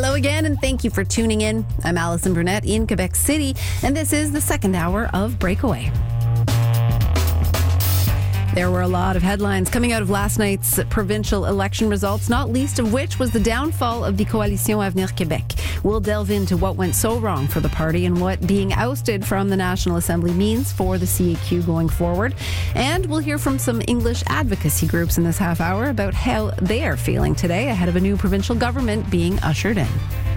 Hello again, and thank you for tuning in. I'm Allison Burnett in Quebec City, and this is the second hour of Breakaway. There were a lot of headlines coming out of last night's provincial election results, not least of which was the downfall of the Coalition Avenir Québec. We'll delve into what went so wrong for the party and what being ousted from the National Assembly means for the CAQ going forward. And we'll hear from some English advocacy groups in this half hour about how they are feeling today ahead of a new provincial government being ushered in.